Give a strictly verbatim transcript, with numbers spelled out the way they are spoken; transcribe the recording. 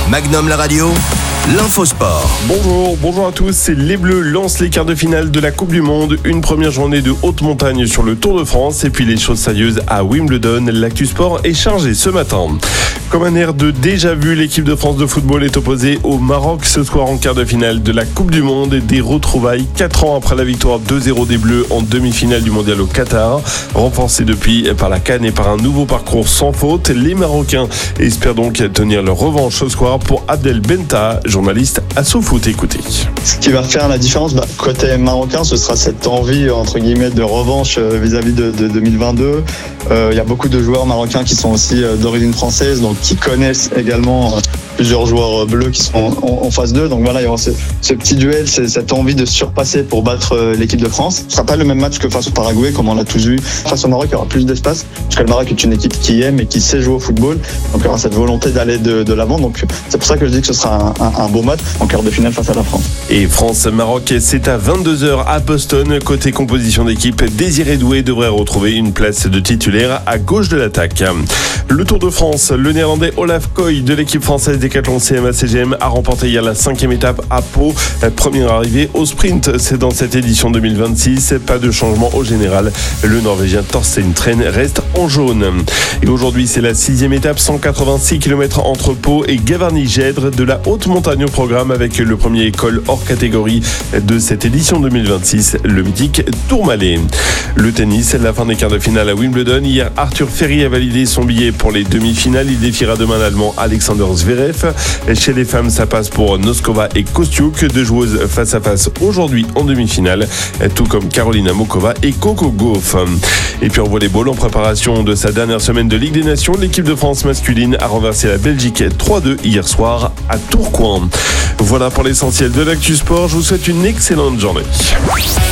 Magnum la radio, l'infosport. Bonjour, bonjour à tous. Les Bleus lancent les quarts de finale de la Coupe du Monde. Une première journée de haute montagne sur le Tour de France et puis les choses sérieuses à Wimbledon. L'actu sport est chargé ce matin. Comme un air de déjà vu, l'équipe de France de football est opposée au Maroc ce soir en quart de finale de la Coupe du Monde. Des retrouvailles quatre ans après la victoire deux zéro des Bleus en demi-finale du Mondial au Qatar. Renforcés depuis par la CAN et par un nouveau parcours sans faute, les Marocains espèrent donc tenir leur revanche ce soir pour Abdel Benta, journaliste à SoFoot. Écoutez. Ce qui va faire la différence, bah, côté marocain, ce sera cette envie entre guillemets de revanche vis-à-vis de, de deux mille vingt-deux. Il euh, y a beaucoup de joueurs marocains qui sont aussi euh, d'origine française, donc qui connaissent également euh, plusieurs joueurs bleus qui sont en, en phase deux. Donc voilà, il y aura ce, ce petit duel, c'est cette envie de surpasser pour battre euh, l'équipe de France. Ce sera pas le même match que face au Paraguay, comme on l'a tous vu. Face au Maroc, il y aura plus d'espace, parce que le Maroc est une équipe qui aime et qui sait jouer au football. Donc il y aura cette volonté d'aller de, de l'avant. Donc c'est pour ça que je dis que ce sera un, un, un beau match en quart de finale face à la France. Et France-Maroc, c'est à vingt-deux heures à Boston. Côté composition d'équipe, Désiré Doué devrait retrouver une place de titulaire à gauche de l'attaque. Le Tour de France, le néerlandais Olaf Koy de l'équipe française Décathlon C M A C G M a remporté hier la cinquième étape à Pau. Première arrivée au sprint, c'est dans cette édition deux mille vingt-six. Pas de changement au général. Le Norvégien Thorstein Tren reste en jaune. Et aujourd'hui, c'est la sixième étape, cent quatre-vingt-six kilomètres entre Pau et Gavarnie-Gèdre, de la haute montagne au programme avec le premier col hors catégorie de cette édition deux mille vingt-six, le mythique Tourmalet. Le tennis, la fin des quarts de finale à Wimbledon. Hier, Arthur Ferry a validé son billet pour les demi-finales. Il défiera demain l'Allemand Alexander Zverev. Chez les femmes, ça passe pour Noskova et Kostiuk, deux joueuses face à face aujourd'hui en demi-finale, tout comme Karolina Mokova et Coco Gauff. Et puis en volleyball, en préparation de sa dernière semaine de Ligue des Nations, l'équipe de France masculine a renversé la Belgique trois deux hier soir à Tourcoing. Voilà pour l'essentiel de l'actu sport. Je vous souhaite une excellente journée.